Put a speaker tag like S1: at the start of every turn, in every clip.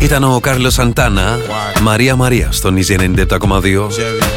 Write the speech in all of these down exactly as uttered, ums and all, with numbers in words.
S1: Ήταν ο Κάρλος Σαντάνα, Μαρία Μαρία στον Easy ενενήντα επτά κόμμα δύο.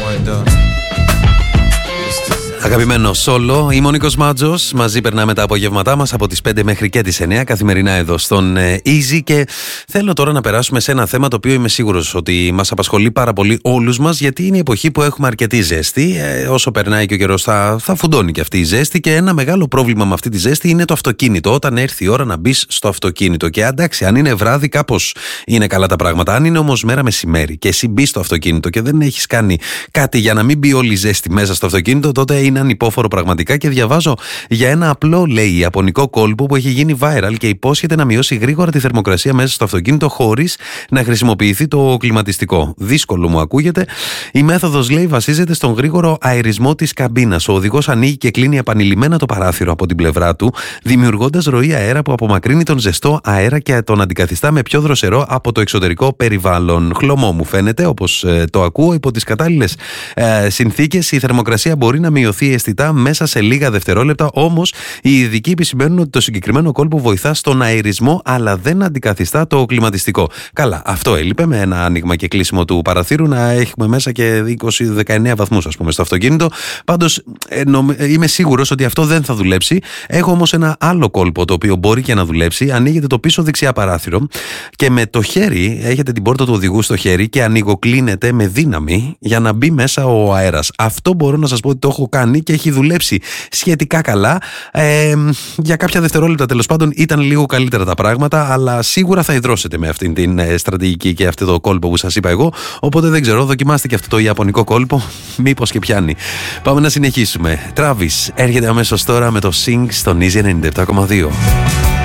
S1: Αγαπημένο σόλο, είμαι ο Νίκος Μάτζος. Μαζί περνάμε τα απογεύματά μας από τις πέντε μέχρι και τις εννιά καθημερινά εδώ στον Easy. Και θέλω τώρα να περάσουμε σε ένα θέμα το οποίο είμαι σίγουρος ότι μας απασχολεί πάρα πολύ όλους μας, γιατί είναι η εποχή που έχουμε αρκετή ζέστη. Ε, όσο περνάει και ο καιρός θα, θα φουντώνει και αυτή η ζέστη. Και ένα μεγάλο πρόβλημα με αυτή τη ζέστη είναι το αυτοκίνητο. Όταν έρθει η ώρα να μπεις στο αυτοκίνητο. Και εντάξει, αν είναι βράδυ, κάπως είναι καλά τα πράγματα. Αν είναι όμως μέρα μεσημέρι και εσύ μπεις στο αυτοκίνητο και δεν έχεις κάνει κάτι για να μην μπει όλη η ζέστη μέσα στο αυτοκίνητο, τότε είναι ανυπόφορο πραγματικά. Και διαβάζω για ένα απλό, λέει, ιαπωνικό κόλπο που έχει γίνει viral και υπόσχεται να μειώσει γρήγορα τη θερμοκρασία μέσα στο αυτοκίνητο χωρίς να χρησιμοποιηθεί το κλιματιστικό. Δύσκολο μου ακούγεται. Η μέθοδος, λέει, βασίζεται στον γρήγορο αερισμό της καμπίνας. Ο οδηγός ανοίγει και κλείνει επανειλημμένα το παράθυρο από την πλευρά του, δημιουργώντας ροή αέρα που απομακρύνει τον ζεστό αέρα και τον αντικαθιστά με πιο δροσερό από το εξωτερικό περιβάλλον. Χλωμό μου φαίνεται, όπως ε, το ακούω. Υπό τις κατάλληλες ε, συνθήκες η θερμοκρασία μπορεί να μειωθεί αισθητά μέσα σε λίγα δευτερόλεπτα, όμως οι ειδικοί επισημαίνουν ότι το συγκεκριμένο κόλπο βοηθά στον αερισμό αλλά δεν αντικαθιστά το κλιματιστικό. Καλά, αυτό έλειπε, με ένα άνοιγμα και κλείσιμο του παραθύρου να έχουμε μέσα και είκοσι με δεκαεννιά βαθμούς, ας πούμε, στο αυτοκίνητο. Πάντως ε, νομ, ε, είμαι σίγουρος ότι αυτό δεν θα δουλέψει. Έχω όμως ένα άλλο κόλπο το οποίο μπορεί και να δουλέψει. Ανοίγετε το πίσω δεξιά παράθυρο και με το χέρι έχετε την πόρτα του οδηγού στο χέρι και ανοιγοκλίνετε με δύναμη για να μπει μέσα ο αέρας. Αυτό μπορώ να σας πω ότι το έχω κάνει και έχει δουλέψει σχετικά καλά. Ε, για κάποια δευτερόλεπτα τέλος πάντων ήταν λίγο καλύτερα τα πράγματα, αλλά σίγουρα θα υδρώσετε με αυτήν την ε, στρατηγική και αυτό το κόλπο που σας είπα εγώ. Οπότε δεν ξέρω, δοκιμάστε και αυτό το ιαπωνικό κόλπο, μήπως και πιάνει. Πάμε να συνεχίσουμε. Travis έρχεται αμέσως τώρα με το Sing στον Easy ενενήντα επτά κόμμα δύο.